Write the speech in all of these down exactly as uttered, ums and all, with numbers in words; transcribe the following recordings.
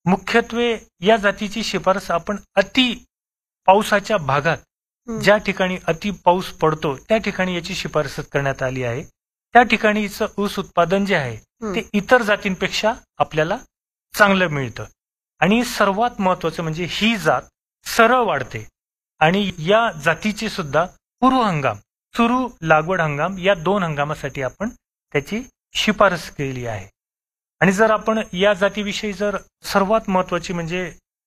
मुख्यत्वे या जातीची शिफारस आपण अति पावसाच्या भागात ज्या ठिकाणी अति पाऊस पडतो त्या ठिकाणी याची शिफारस करण्यात आली आहे. त्या ठिकाणीचं ऊस उत्पादन जे आहे ते इतर जातींपेक्षा आपल्याला चांगलं मिळतं. आणि सर्वात महत्वाचं म्हणजे ही जात सरळ वाढते आणि या जातीची सुद्धा पूर्व हंगाम सुरू लागवड हंगाम या दोन हंगामासाठी आपण त्याची शिफारस केली आहे. आणि जर आपण या जातीविषयी जर सर्वात महत्वाची म्हणजे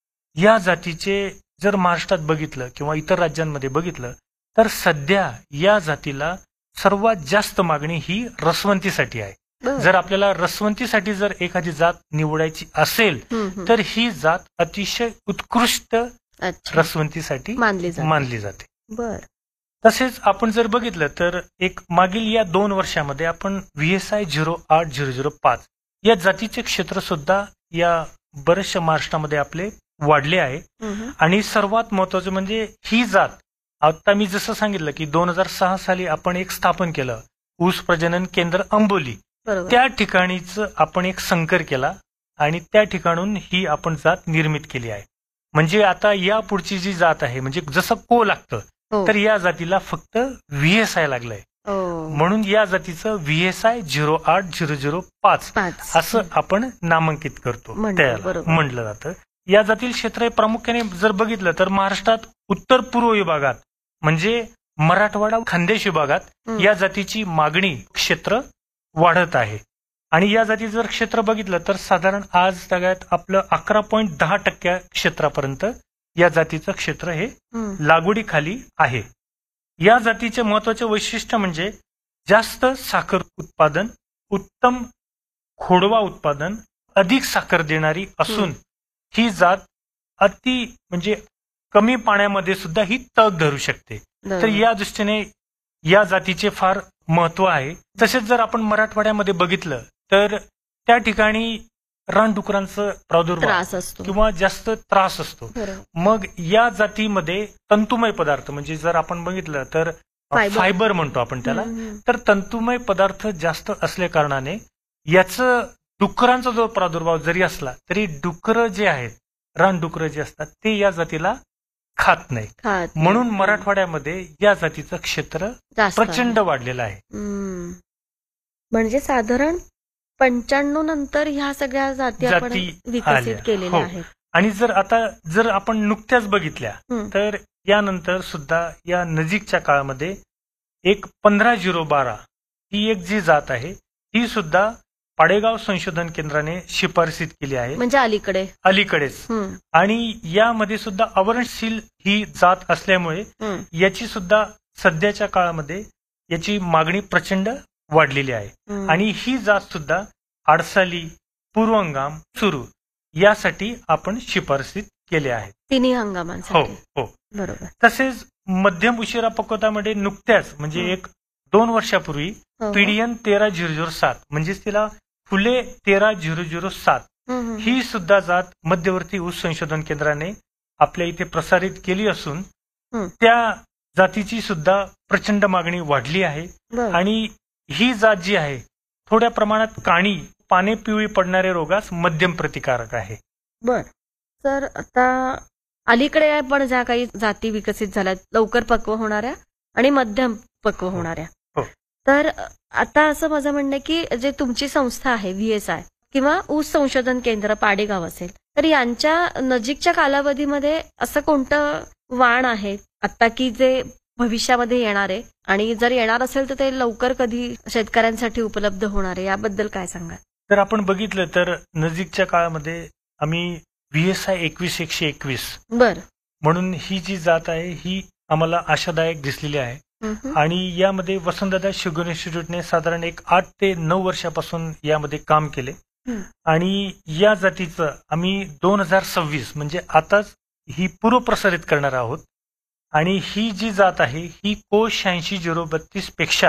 या जातीचे जर महाराष्ट्रात बघितलं किंवा इतर राज्यांमध्ये बघितलं तर सध्या या जातीला सर्वात जास्त मागणी ही रसवंतीसाठी आहे. जर आपल्याला रसवंतीसाठी जर एखादी जात निवडायची असेल तर ही जात अतिशय उत्कृष्ट रसवंतीसाठी मानली जाते. बर तसेच आपण जर बघितलं तर एक मागील या दोन वर्षामध्ये आपण व्ही एस आय झिरो आठ झिरो झिरो पाच या जातीचे क्षेत्र सुद्धा या बऱ्याचशा महाराष्ट्रामध्ये आपले वाढले आहे. आणि सर्वात महत्वाचं म्हणजे ही जात आता मी जसं सांगितलं की दोन हजार सहा साली आपण एक स्थापन केलं ऊस प्रजनन केंद्र अंबोली. त्या ठिकाणीच आपण एक संकर केला आणि त्या ठिकाणून ही आपण जात निर्मित केली आहे. म्हणजे आता या पुढची जी जात आहे म्हणजे जसं को लागतं तर या जातीला फक्त व्ही एस आय लागलंय. म्हणून या जातीचं व्ही एस आय झिरो आठ झिरो झिरो पाच असं आपण नामांकित करतो त्याला म्हटलं जातं. या जातील क्षेत्र प्रामुख्याने जर बघितलं तर महाराष्ट्रात उत्तर पूर्व विभागात म्हणजे मराठवाडा खानदेश विभागात या जातीची मागणी क्षेत्र वाढत आहे. आणि या जातीचं जर क्षेत्र बघितलं तर साधारण आज सगळ्यात आपलं अकरा पॉईंट दहा टक्क्या क्षेत्रापर्यंत या जातीचं क्षेत्र हे लागवडीखाली आहे. या जातीचे महत्वाचे वैशिष्ट्य म्हणजे जास्त साखर उत्पादन, उत्तम खोडवा उत्पादन, अधिक साखर देणारी असून ही जात अति म्हणजे कमी पाण्यामध्ये सुद्धा ही तग धरू शकते. तर या दृष्टीने या जातीचे फार महत्व आहे. तसेच जर आपण मराठवाड्यामध्ये बघितलं तर त्या ठिकाणी रानडुकरांचा प्रादुर्भाव किंवा जास्त त्रास असतो. मग या जातीमध्ये तंतुमय पदार्थ म्हणजे जर आपण बघितलं तर फायबर म्हणतो आपण त्याला, तर तंतुमय पदार्थ जास्त असल्या कारणाने याचं डुकरांचा जो प्रादुर्भाव जरी असला तरी डुकरं जे आहेत रानडुकरं जे असतात ते या जातीला खात नाही. म्हणून मराठवाड्यामध्ये या जातीचं क्षेत्र प्रचंड वाढलेलं आहे. म्हणजे साधारण पंच्याण्णव नंतर ह्या सगळ्या जाती विकसित केलेल्या आहेत. आणि जर आता जर आपण नुकत्याच बघितल्या तर यानंतर सुद्धा या नजीकच्या काळामध्ये एक पंधरा झिरो बारा ही एक जी जात आहे ही सुद्धा पाडेगाव संशोधन केंद्राने शिफारसीत केली आहे. म्हणजे अलीकडे अलीकडेच आणि यामध्ये सुद्धा आवरणशील ही जात असल्यामुळे याची सुद्धा सध्याच्या काळामध्ये याची मागणी प्रचंड वाढलेली आहे. आणि ही जात सुद्धा आडसाली पूर्व हंगाम सुरू यासाठी आपण शिफारसीत केले आहे तिन्ही हंगामांसाठी. हो हो बरोबर. तसेच मध्यम उशिरा पक्वतामध्ये नुकत्याच म्हणजे एक दोन वर्षापूर्वी पीडीएन तेरा झिरो झिरो सात म्हणजेच तिला फुले तेरा झिरो झिरो सात ही सुद्धा जात मध्यवर्ती ऊस संशोधन केंद्राने आपल्या इथे प्रसारित केली असून त्या जातीची सुद्धा प्रचंड मागणी वाढली आहे. आणि ही जात जी आहे थोड्या प्रमाणात काणी पाने पिवळी पडणाऱ्या रोगास मध्यम प्रतिकारक आहे. बर. तर आता अलीकडे पण ज्या काही जाती विकसित झाल्यात लवकर पक्व होणाऱ्या आणि मध्यम पक्व होणाऱ्या, तर आता असं माझं म्हणणं की जे तुमची संस्था आहे व्ही एस आय किंवा ऊस संशोधन केंद्र पाडेगाव असेल तर यांच्या नजीकच्या कालावधीमध्ये असं कोणतं वाण आहे आता की जे भविष्यामध्ये येणार आहे आणि जर येणार असेल तर ते लवकर कधी शेतकऱ्यांसाठी उपलब्ध होणार आहे याबद्दल काय सांगा. तर आपण बघितलं तर नजीकच्या काळामध्ये आम्ही व्ही एस आय एकवीस एकशे एकवीस बर म्हणून ही जी जात आहे ही आम्हाला आशादायक दिसलेली आहे. आणि यामध्ये वसंतदादा शुगर इन्स्टिट्यूटने साधारण एक आठ ते नऊ वर्षापासून यामध्ये काम केले. आणि या जातीचं आम्ही दोन हजार सव्वीस म्हणजे आताच ही पूर्व प्रसारित करणार आहोत. आणि ही जी जात आहे ही को शहाऐंशी झिरो बत्तीस पेक्षा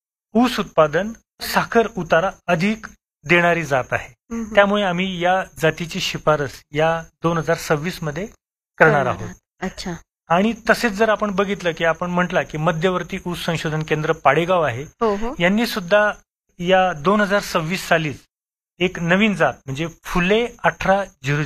ऊस उत्पादन साखर उतारा अधिक देणारी जात आहे. त्यामुळे आम्ही या जातीची शिफारस या दोन हजार सव्वीस मध्ये करणार आहोत. अच्छा. आणि तसेच जर आपण बघितलं की आपण म्हटलं की मध्यवर्ती ऊस संशोधन केंद्र पाडेगाव आहे यांनी सुद्धा या दोन हजार सव्वीस सालीच एक नवीन जात म्हणजे फुले अठरा झिरो